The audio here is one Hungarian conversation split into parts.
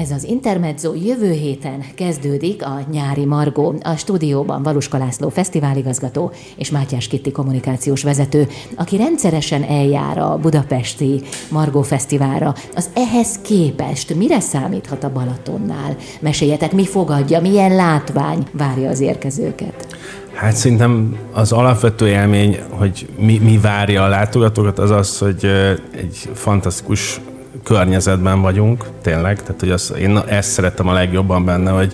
Ez az Intermezzo jövő héten kezdődik a Nyári Margó. A stúdióban Valuska László fesztiváligazgató és Mátyás Kitti kommunikációs vezető, aki rendszeresen eljár a budapesti Margó Fesztiválra. Az ehhez képest mire számíthat a Balatonnál? Meséljetek, mi fogadja, milyen látvány várja az érkezőket? Hát szerintem az alapvető élmény, hogy mi várja a látogatókat, az az, hogy egy fantasztikus környezetben vagyunk, tényleg. Tehát, hogy én ezt szerettem a legjobban benne, hogy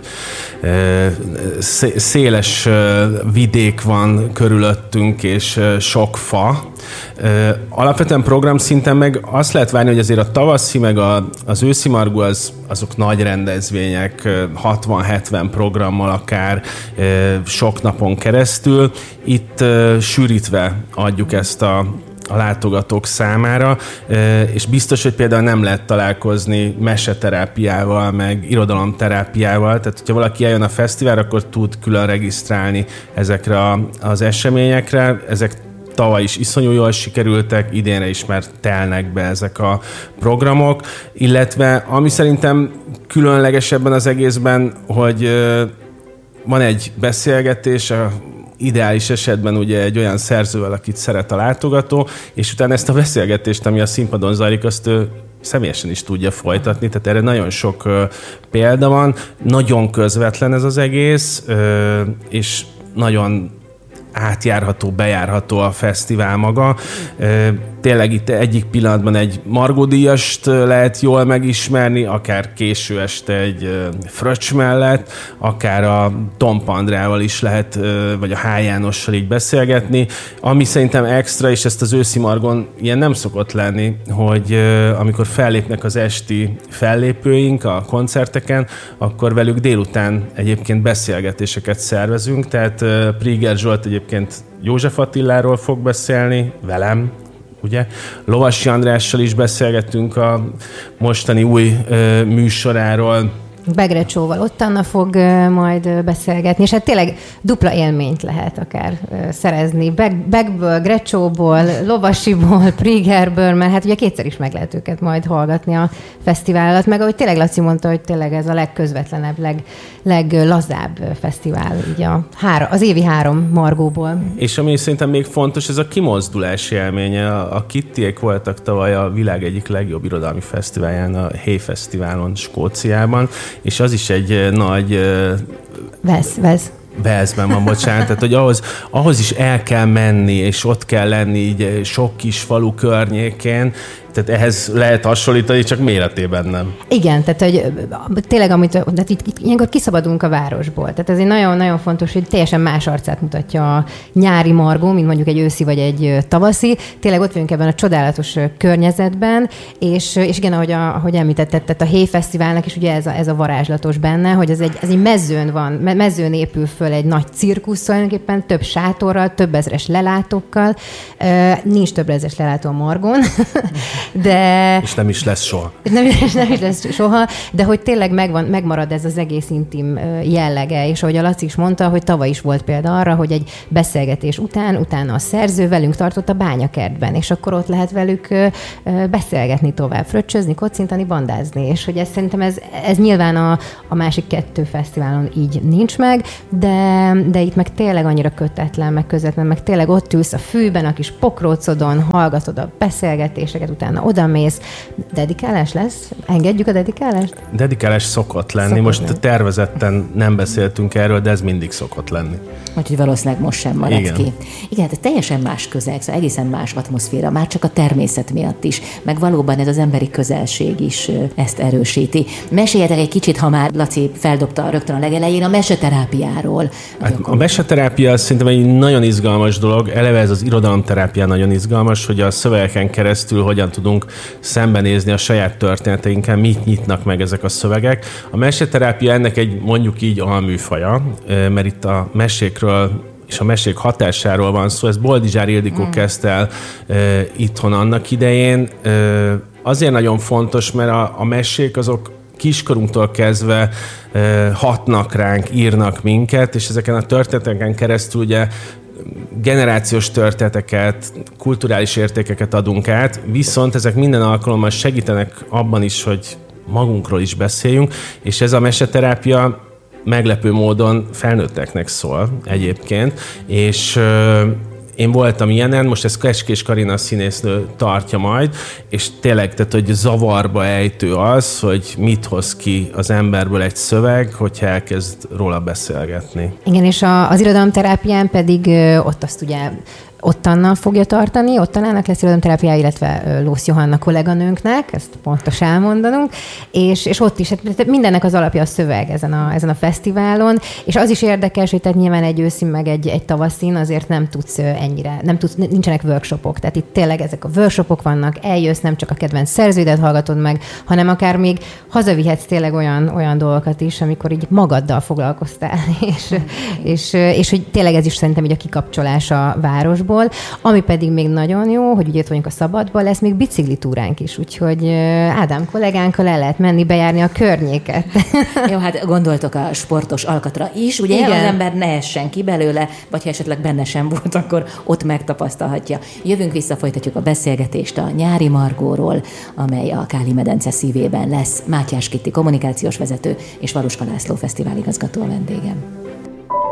széles vidék van körülöttünk, és sok fa. Alapvetően programszinten meg azt lehet várni, hogy azért a tavaszi, meg az őszi Margó azok nagy rendezvények, 60-70 programmal akár sok napon keresztül. Itt sűrítve adjuk ezt a látogatók számára, és biztos, hogy például nem lehet találkozni meseterápiával, meg irodalomterápiával, tehát hogyha valaki eljön a fesztiválra, akkor tud külön regisztrálni ezekre az eseményekre. Ezek tavaly is iszonyú jól sikerültek, idénre is már telnek be ezek a programok, illetve ami szerintem különlegesebben az egészben, hogy van egy beszélgetés, ideális esetben ugye egy olyan szerzővel, akit szeret a látogató, és utána ezt a beszélgetést, ami a színpadon zajlik, azt ő személyesen is tudja folytatni, tehát erre nagyon sok példa van, nagyon közvetlen ez az egész, és nagyon átjárható, bejárható a fesztivál maga. Tényleg itt egyik pillanatban egy Margó-díjast lehet jól megismerni, akár késő este egy Fröccs mellett, akár a Tompa Andrával is lehet, vagy a H. Jánossal így beszélgetni. Ami szerintem extra, és ezt az őszi Margon ilyen nem szokott lenni, hogy amikor fellépnek az esti fellépőink a koncerteken, akkor velük délután egyébként beszélgetéseket szervezünk, tehát Priger Zsolt egyébként József Attiláról fog beszélni, velem, ugye? Lovasi Andrással is beszélgettünk a mostani új műsoráról. Begrecsóval ott Anna fog majd beszélgetni, és hát tényleg dupla élményt lehet akár szerezni. Begből, Grecsóból, Lovasiból, Prigerből, mert hát ugye kétszer is meg lehet őket majd hallgatni a fesztivál alatt, meg ahogy tényleg Laci mondta, hogy tényleg ez a legközvetlenebb, leglazább fesztivál így az évi 3 Margóból. És ami szerintem még fontos, ez a kimozdulás élménye. A Kittiek voltak tavaly a világ egyik legjobb irodalmi fesztiválján, a Hay Fesztiválon Skóciában, és az is egy nagy... Velszben van, bocsánat, tehát hogy ahhoz is el kell menni, és ott kell lenni így sok kis falu környékén, tehát ehhez lehet hasonlítani, csak méretében nem. Igen, tehát hogy tényleg, tehát itt ilyenkor kiszabadulunk a városból. Tehát ez egy nagyon-nagyon fontos, hogy teljesen más arcát mutatja a nyári Margó, mint mondjuk egy őszi vagy egy tavaszi. Tényleg ott vagyunk ebben a csodálatos környezetben, és igen, ahogy említetted, tehát a Hay Fesztiválnak is ugye ez a varázslatos benne, hogy ez egy mezőn van, mezőn épül föl egy nagy cirkusz tulajdonképpen, több sátorral, több ezres lelátókkal. Nincs több ezres lelátó a Margón, de... És nem is lesz soha. Nem is lesz soha, de hogy tényleg megmarad ez az egész intim jellege, és ahogy a Laci is mondta, hogy tavaly is volt példa arra, hogy egy beszélgetés utána a szerző velünk tartott a bányakertben, és akkor ott lehet velük beszélgetni tovább, fröccsözni, kocintani, bandázni, és hogy szerintem ez nyilván a másik 2 fesztiválon így nincs meg, de itt meg tényleg annyira kötetlen, meg közvetlen, meg tényleg ott ülsz a fűben, a kis pokrócodon, hallgatod a beszélgetéseket, utána odamész. Dedikálás lesz? Engedjük a dedikálást? Dedikálás szokott lenni. Most tervezetten nem beszéltünk erről, de ez mindig szokott lenni. Úgyhogy valószínűleg most sem marad ki. Igen, ez teljesen más közeg, szóval egészen más atmoszféra, már csak a természet miatt is, meg valóban ez az emberi közelség is ezt erősíti. Meséljetek egy kicsit, ha már Laci feldobta rögtön a legelején, a meseterápiáról. Hát a meseterápia szerintem egy nagyon izgalmas dolog. Eleve ez az irodalomterápia nagyon izgalmas, hogy a szövegeken keresztül hogyan tudunk szembenézni a saját történeteinkkel, mit nyitnak meg ezek a szövegek. A meseterápia ennek egy mondjuk így alműfaja, mert itt a mesékről és a mesék hatásáról van szó. Ez Boldizsár Ildikó kezdte el itthon annak idején. Azért nagyon fontos, mert a mesék azok kiskorunktól kezdve hatnak ránk, írnak minket, és ezeken a történeteken keresztül ugye generációs történeteket, kulturális értékeket adunk át, viszont ezek minden alkalommal segítenek abban is, hogy magunkról is beszéljünk, és ez a meseterápia meglepő módon felnőtteknek szól egyébként, és én voltam ilyenen, most ez Kecskés Karina színésznő tartja majd, és tényleg, tehát, hogy zavarba ejtő az, hogy mit hoz ki az emberből egy szöveg, hogyha elkezd róla beszélgetni. Igen, és az irodalomterápián pedig ott azt ugye Ottannal fogja tartani, Ottanának lesz irodalomterápiája, illetve Lósz Johanna kolléganőnknek, ezt pontos elmondanunk, és ott is, hát mindennek az alapja a szöveg ezen a fesztiválon, és az is érdekes, hogy tehát nyilván egy őszín meg egy tavaszín azért nem tudsz ennyire, nincsenek workshopok, tehát itt tényleg ezek a workshopok vannak, eljössz, nem csak a kedvenc szerzőidet hallgatod meg, hanem akár még hazavihetsz tényleg olyan dolgokat is, amikor így magaddal foglalkoztál, és hogy tényleg ez is szerintem így a kikapcsolás a városból. Ami pedig még nagyon jó, hogy ugye itt vagyunk a szabadban, lesz még biciklitúránk is, úgyhogy Ádám kollégánkkal el lehet menni, bejárni a környéket. Jó, hát gondoltok a sportos alkatra is, ugye? Igen. Az ember ne essen ki belőle, vagy ha esetleg benne sem volt, akkor ott megtapasztalhatja. Jövünk vissza, folytatjuk a beszélgetést a Nyári Margóról, amely a Káli-medence szívében lesz. Mátyás Kitti kommunikációs vezető és Valuska László fesztiváligazgató a vendégem.